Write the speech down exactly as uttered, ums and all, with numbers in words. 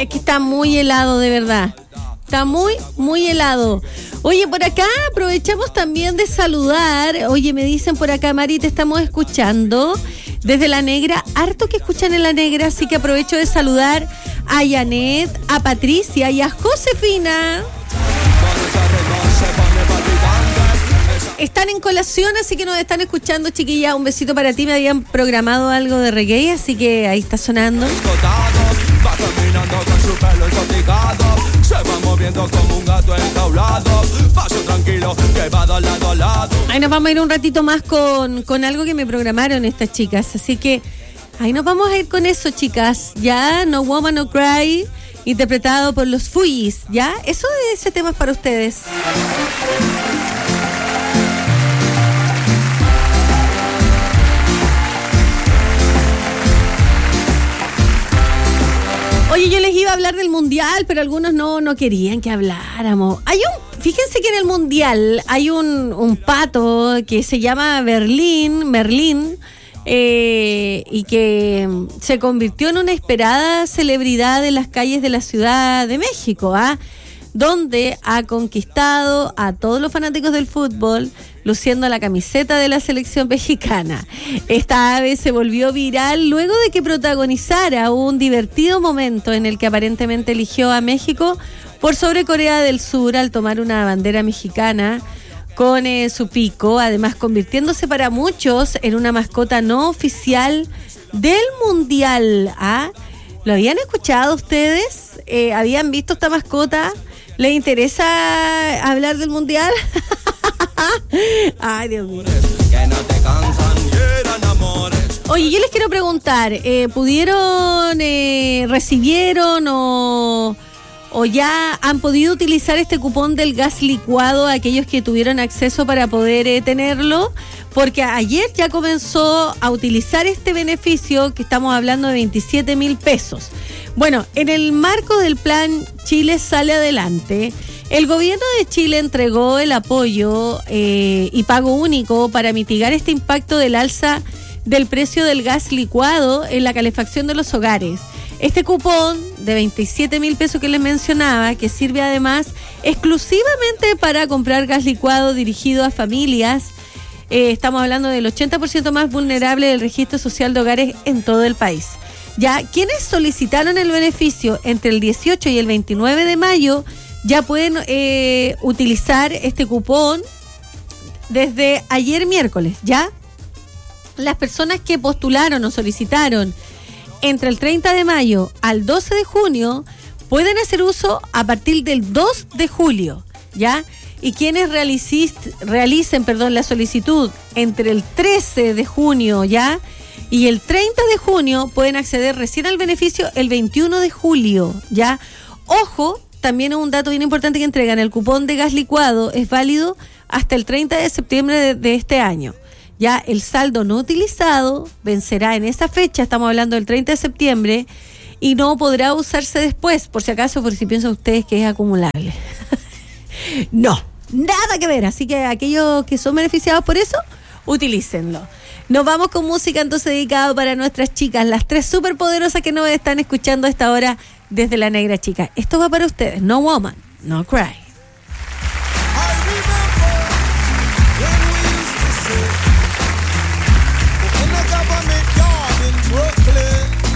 Es que está muy helado, de verdad. Está muy, muy helado. Oye, por acá aprovechamos también de saludar. Oye, me dicen por acá, Mari, te estamos escuchando desde La Negra. Harto que escuchan en La Negra, así que aprovecho de saludar a Janet, a Patricia y a Josefina. Están en colación, así que nos están escuchando, chiquilla. Un besito para ti. Me habían programado algo de reggae, así que ahí está sonando. Va caminando con su pelo ensoticado, se va moviendo como un gato enjaulado, paso tranquilo que va de lado a lado. Ahí nos vamos a ir un ratito más con, con algo que me programaron estas chicas, así que ahí nos vamos a ir con eso, chicas. Ya, No Woman No Cry, interpretado por los Fugees, ¿ya? Eso de ese tema es para ustedes. Oye, yo les iba a hablar del Mundial, pero algunos no, no querían que habláramos. Hay un, fíjense que en el Mundial hay un, un pato que se llama Berlín, Merlín, eh, y que se convirtió en una esperada celebridad en las calles de la Ciudad de México, ¿ah? Donde ha conquistado a todos los fanáticos del fútbol, luciendo la camiseta de la selección mexicana. Esta ave se volvió viral luego de que protagonizara un divertido momento en el que aparentemente eligió a México por sobre Corea del Sur al tomar una bandera mexicana con eh, su pico, además convirtiéndose para muchos en una mascota no oficial del Mundial. ¿Ah? ¿Lo habían escuchado ustedes? Eh, ¿Habían visto esta mascota? ¿Les interesa hablar del Mundial? Ay, Dios mío. Oye, yo les quiero preguntar, eh, ¿pudieron, eh, recibieron o, o ya han podido utilizar este cupón del gas licuado aquellos que tuvieron acceso para poder eh, tenerlo? Porque ayer ya comenzó a utilizar este beneficio, que estamos hablando de veintisiete mil pesos. Bueno, en el marco del plan Chile Sale Adelante, el gobierno de Chile entregó el apoyo eh, y pago único para mitigar este impacto del alza del precio del gas licuado en la calefacción de los hogares. Este cupón de veintisiete mil pesos que les mencionaba, que sirve además exclusivamente para comprar gas licuado dirigido a familias, eh, estamos hablando del ochenta por ciento más vulnerable del registro social de hogares en todo el país. Ya, quienes solicitaron el beneficio entre el dieciocho y el veintinueve de mayo ya pueden eh, utilizar este cupón desde ayer miércoles, ¿ya? Las personas que postularon o solicitaron entre el treinta de mayo al doce de junio pueden hacer uso a partir del dos de julio, ¿ya? Y quienes realicis, realicen perdón, la solicitud entre el trece de junio, ¿ya? Y el treinta de junio pueden acceder recién al beneficio el veintiuno de julio, ¿ya? Ojo, también un dato bien importante que entregan, el cupón de gas licuado es válido hasta el treinta de septiembre de, de este año. Ya el saldo no utilizado vencerá en esa fecha, estamos hablando del treinta de septiembre, y no podrá usarse después, por si acaso, por si piensan ustedes que es acumulable. No, nada que ver, así que aquellos que son beneficiados por eso, utilícenlo. Nos vamos con música entonces dedicado para nuestras chicas, las tres superpoderosas que nos están escuchando a esta hora desde La Negra, chicas. Esto va para ustedes, No Woman, No Cry.